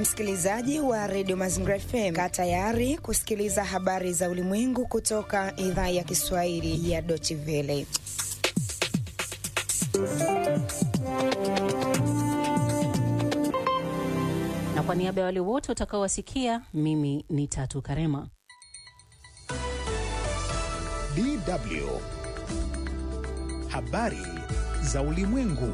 Msikilizaji wa Radio Mazingira FM, kaa tayari kusikiliza habari za ulimwengu kutoka idhaa ya Kiswahili ya Deutsche Welle. Na kwa niaba ya wale wote utakaowasikia, mimi ni Tatu Karema. DW Habari za ulimwengu.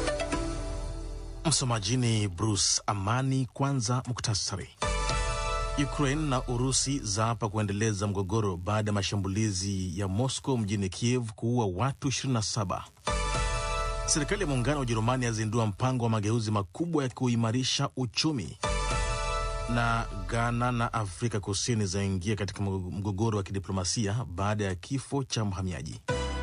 Msomaji ni Bruce Amani. Kwanza muktasari. Ukraine na Urusi zaapa kuendeleza mgogoro baada ya mashambulizi ya Moscow mjini Kiev kuua watu 27. Serikali ya muungano wa Ujerumani yazindua mpango wa mageuzi makubwa ya kuimarisha uchumi. Na Ghana na Afrika Kusini zaingia katika mgogoro wa kidiplomasia baada ya kifo cha mhamiaji.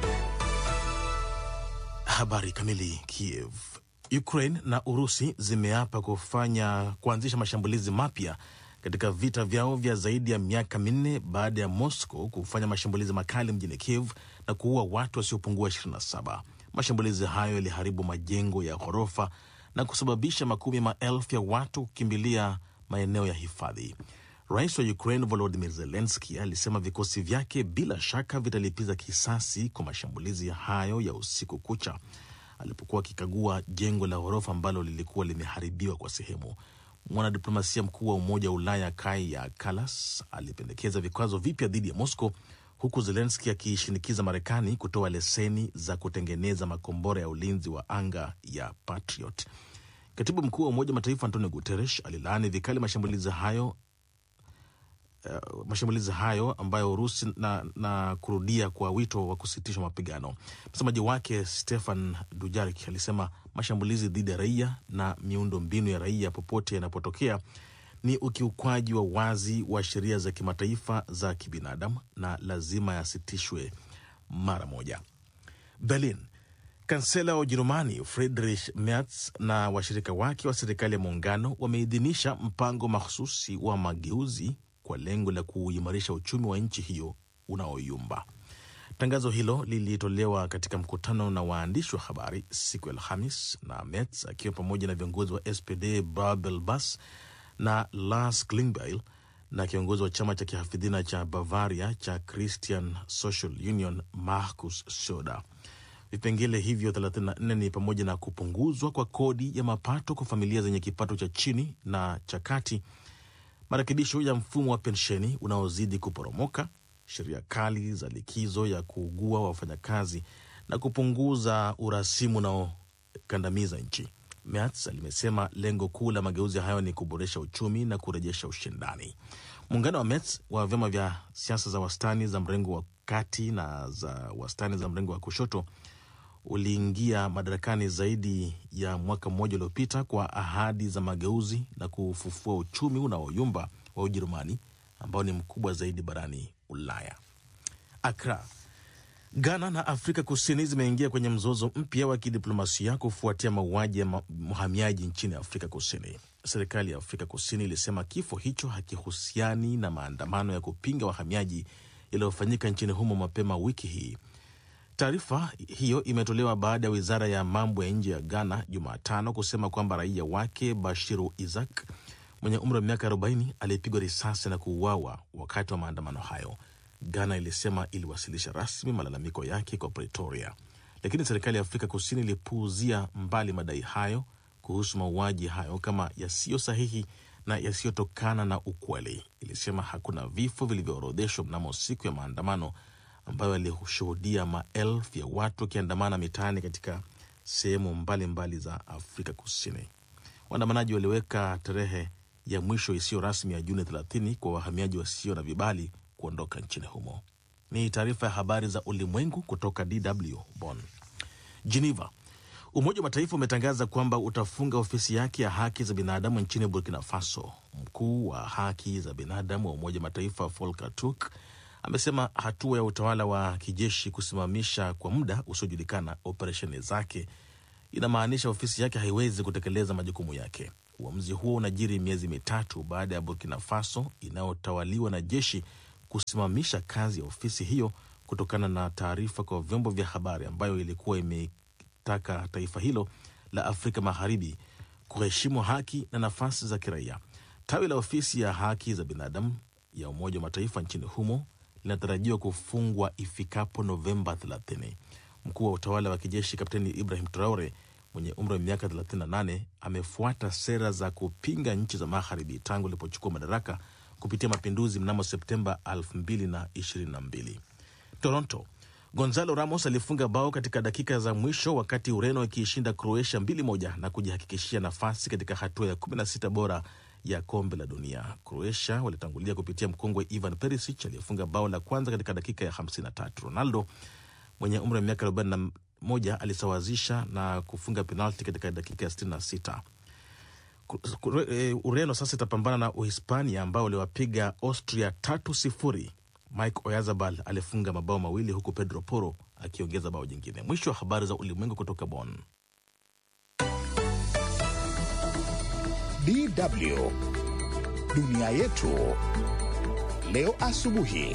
Habari kamili. Kiev. Ukraine na Urusi zimeapa kuanzisha mashambulizi mapya katika vita vyao vya zaidi ya miaka 4 baada ya Moscow kufanya mashambulizi makali mjini Kiev na kuua watu wasiopungua 27. Mashambulizi hayo yaliharibu majengo ya ghorofa na kusababisha makumi maelfu ya watu kukimbilia maeneo ya hifadhi. Rais wa Ukraine Volodymyr Zelensky alisema vikosi vyake bila shaka vitalipiza kisasi kwa mashambulizi hayo ya usiku kucha, alipokuwa akikagua jengo la ghorofa ambalo lilikuwa limeharibiwa kwa sehemu. Mwanadiplomasia mkuu wa Umoja wa Ulaya Kaja Kallas alipendekeza vikwazo vipya dhidi ya Moscow, huku Zelensky akishinikiza Marekani kutoa leseni za kutengeneza makombora ya ulinzi wa anga ya Patriot. Katibu mkuu wa Umoja wa Mataifa Antonio Guterres alilaani vikali mashambulizi hayo ambayo Urusi na kurudia kwa wito wa kusitishwa mapigano. Msemaji wake Stefan Dujarric alisema mashambulizi dhidi ya raia na miundo mbinu ya raia popote yanapotokea ni ukiukwaji wa wazi wa sheria za kimataifa za kibinadamu na lazima yasitishwe mara moja. Berlin. Kansela wa Ujerumani Friedrich Merz na washirika wake wa serikali ya muungano wameidhinisha mpango mahsusi wa mageuzi kwa lengo la kuimarisha uchumi wa nchi hiyo unaoyumba. Tangazo hilo lilitolewa katika mkutano na waandishi wa habari siku ya Alhamis, na Merz akiwa pamoja na viongozi wa SPD Bärbel Bass na Lars Klingbeil na kiongozi wa chama cha kihafidhina cha Bavaria cha Christian Social Union Markus Söder. Vipengele hivyo 34 ni pamoja na kupunguzwa kwa kodi ya mapato kwa familia zenye kipato cha chini na cha kati, marekebisho ya mfumo wa pensheni unaozidi kuporomoka, sheria kali za likizo ya kuugua wafanyakazi na kupunguza urasimu unaokandamiza nchi. Merz alimesema lengo kuu la mageuzi hayo ni kuboresha uchumi na kurejesha ushindani. Muungano wa Merz wa vyama vya siasa za wastani za mrengo wa kati na za wastani za mrengo wa kushoto uliingia madarakani zaidi ya mwaka mmoja uliopita kwa ahadi za mageuzi na kufufua uchumi unaoyumba wa Ujerumani ambao ni mkubwa zaidi barani Ulaya. Accra. Ghana na Afrika Kusini zimeingia kwenye mzozo mpya wa kidiplomasia kufuatia mauaji ya mhamiaji nchini Afrika Kusini. Serikali ya Afrika Kusini ilisema kifo hicho hakihusiani na maandamano ya kupinga wahamiaji yaliyofanyika nchini humo mapema wiki hii. Taarifa hiyo imetolewa baada ya wizara ya mambo ya nje ya Ghana Jumatano kusema kwamba raia wake Bashiru Isaac mwenye umri wa miaka 40 alipigwa risasi na kuuawa wakati wa maandamano hayo. Ghana ilisema iliwasilisha rasmi malalamiko yake kwa Pretoria, lakini serikali ya Afrika Kusini ilipuuzia mbali madai hayo kuhusu mauaji hayo kama yasiyo sahihi na yasiyotokana na ukweli. Ilisema hakuna vifo vilivyoorodheshwa mnamo siku ya maandamano ambayo yalishuhudia maelfu ya watu wakiandamana mitaani katika sehemu mbalimbali za Afrika Kusini. Waandamanaji waliweka tarehe ya mwisho isiyo rasmi ya Juni 30 kwa wahamiaji wasio na vibali kuondoka nchini humo. Ni taarifa ya habari za ulimwengu kutoka DW Bonn. Geneva. Umoja wa Mataifa umetangaza kwamba utafunga ofisi yake ya haki za binadamu nchini Burkina Faso. Mkuu wa haki za binadamu wa Umoja wa Mataifa Volker Turk amesema hatua ya utawala wa kijeshi kusimamisha kwa muda usiojulikana operesheni zake inamaanisha ofisi yake haiwezi kutekeleza majukumu yake. Uamuzi huo unajiri miezi mitatu baada ya Burkina Faso inayotawaliwa na jeshi kusimamisha kazi ya ofisi hiyo kutokana na taarifa kwa vyombo vya habari ambayo ilikuwa imetaka taifa hilo la Afrika Magharibi kuheshimu haki na nafasi za kiraia. Tawi la ofisi ya haki za binadamu ya Umoja wa Mataifa nchini humo linatarajiwa kufungwa ifikapo Novemba 30. Mkuu wa utawala wa kijeshi Kapteni Ibrahim Traore mwenye umri wa miaka 38 amefuata sera za kupinga nchi za magharibi tangu alipochukua madaraka kupitia mapinduzi mnamo Septemba 2022. Toronto, Gonzalo Ramos alifunga bao katika dakika za mwisho wakati Ureno ikiishinda Croatia 2-1 na kujihakikishia nafasi katika hatua ya 16 bora ya kombe la dunia. Croatia walitangulia kupitia mkongwe Ivan Perisic aliyefunga bao la kwanza katika dakika ya 53. Ronaldo mwenye umri wa miaka 41 alisawazisha na kufunga penalti katika dakika ya 66. Ureno sasa itapambana na Uhispania ambao waliwapiga Austria 3-0. Mike Oyarzabal alifunga mabao mawili huku Pedro Porro akiongeza bao jingine. Mwisho wa habari za ulimwengu kutoka Bonn. DW Dunia Yetu leo asubuhi.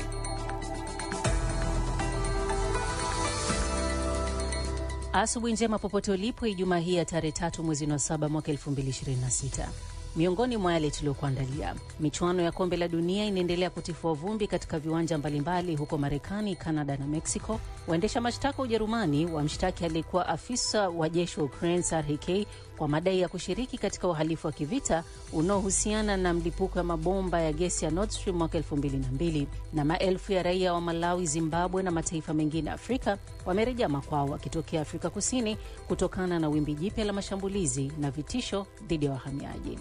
Asubuhi njema popote ulipo, Ijumaa hii ya tarehe 3 mwezi wa 7 mwaka 2026. Miongoni mwa yale tuliokuandalia: michuano ya kombe la dunia inaendelea kutifua vumbi katika viwanja mbalimbali huko Marekani, Kanada na Mexico. Waendesha mashtaka Ujerumani wamshtaki aliyekuwa afisa wa jeshi wa Ukraine SRHK kwa madai ya kushiriki katika uhalifu wa kivita unaohusiana na mlipuko ya mabomba ya gesi ya Nord Stream mwaka 2002. Na maelfu ya raia wa Malawi, Zimbabwe na mataifa mengine Afrika wamerejea makwao wakitokea Afrika Kusini kutokana na wimbi jipya la mashambulizi na vitisho dhidi ya wahamiaji.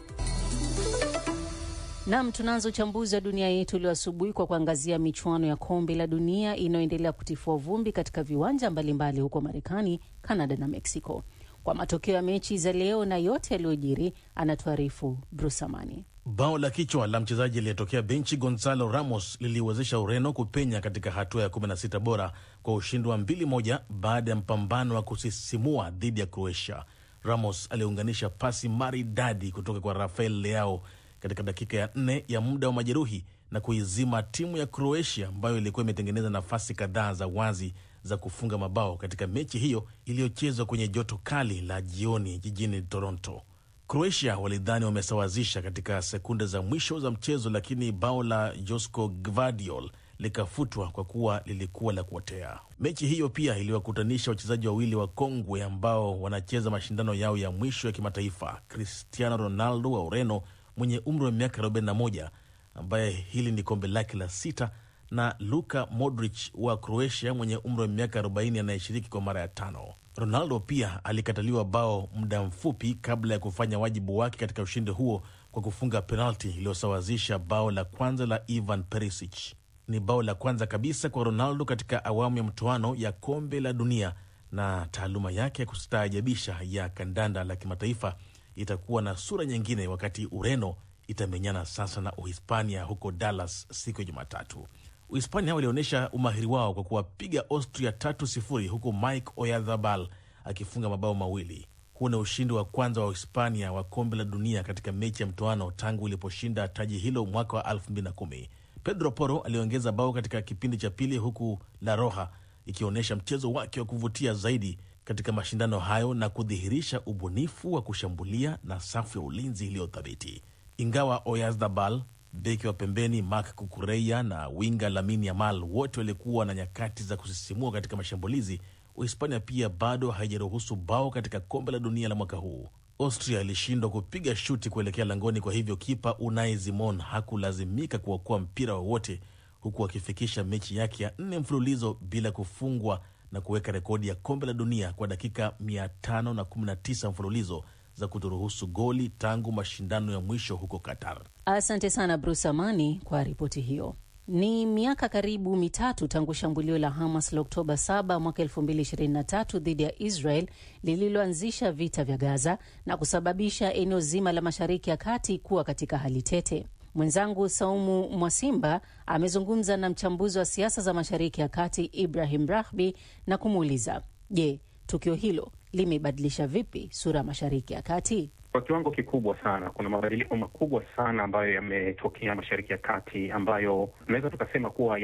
Naam, tunaanza uchambuzi wa dunia yetu leo asubuhi kwa kuangazia michuano ya kombe la dunia inayoendelea kutifua vumbi katika viwanja mbalimbali huko Marekani, Kanada na Mexico. Kwa matokeo ya mechi za leo na yote yaliyojiri, anatuarifu Bruce Amani. Bao la kichwa la mchezaji aliyetokea benchi Gonzalo Ramos liliwezesha Ureno kupenya katika hatua ya 16 bora kwa ushindi wa 2-1 baada ya mpambano wa kusisimua dhidi ya Croatia. Ramos aliunganisha pasi maridadi kutoka kwa Rafael Leao katika dakika ya 4 ya muda wa majeruhi na kuizima timu ya Croatia ambayo ilikuwa imetengeneza nafasi kadhaa za wazi za kufunga mabao katika mechi hiyo iliyochezwa kwenye joto kali la jioni jijini Toronto. Croatia walidhani wamesawazisha katika sekunde za mwisho za mchezo, lakini bao la Josko Gvardiol likafutwa kwa kuwa lilikuwa la kuotea. Mechi hiyo pia iliwakutanisha wachezaji wawili wa kongwe ambao wanacheza mashindano yao ya mwisho ya kimataifa: Cristiano Ronaldo wa Ureno mwenye umri wa miaka 41 ambaye hili ni kombe lake la 6, na Luka Modric wa Croatia mwenye umri wa miaka 40 anayeshiriki kwa mara ya 5. Ronaldo pia alikataliwa bao muda mfupi kabla ya kufanya wajibu wake katika ushindi huo kwa kufunga penalti iliyosawazisha bao la kwanza la Ivan Perisic. Ni bao la kwanza kabisa kwa Ronaldo katika awamu ya mtoano ya kombe la dunia, na taaluma yake ya kustaajabisha ya kandanda la kimataifa itakuwa na sura nyingine wakati Ureno itamenyana sasa na Uhispania huko Dallas siku ya Jumatatu. Uhispania walionyesha umahiri wao kwa kuwapiga Austria 3-0 huku Mike Oyarzabal akifunga mabao mawili. Huu ni ushindi wa kwanza wa Uhispania wa kombe la dunia katika mechi ya mtoano tangu iliposhinda taji hilo mwaka wa 2010. Pedro Porro aliongeza bao katika kipindi cha pili, huku La Roja ikionyesha mchezo wake wa kuvutia zaidi katika mashindano hayo na kudhihirisha ubunifu wa kushambulia na safu ya ulinzi iliyothabiti. Ingawa Oyarzabal, beki wa pembeni Marc Cucurella na winga Lamine Yamal wote walikuwa na nyakati za kusisimua katika mashambulizi, Uhispania pia bado haijaruhusu bao katika kombe la dunia la mwaka huu. Austria ilishindwa kupiga shuti kuelekea langoni, kwa hivyo kipa Unai Simon hakulazimika kuokoa mpira wowote, huku akifikisha mechi yake ya 4 mfululizo bila kufungwa na kuweka rekodi ya kombe la dunia kwa dakika 519 mfululizo za kutoruhusu goli tangu mashindano ya mwisho huko Qatar. Asante sana Bruce Amani kwa ripoti hiyo. Ni miaka karibu mitatu tangu shambulio la Hamas la Oktoba 7 mwaka 2023 dhidi ya Israel lililoanzisha vita vya Gaza na kusababisha eneo zima la Mashariki ya Kati kuwa katika hali tete. Mwenzangu Saumu Mwasimba amezungumza na mchambuzi wa siasa za Mashariki ya Kati Ibrahim Rahbi na kumuuliza, je, tukio hilo limebadilisha vipi sura ya Mashariki ya Kati? Kwa kiwango kikubwa sana. Kuna mabadiliko makubwa sana ambayo yametokea Mashariki ya Kati ambayo naweza tukasema kuwa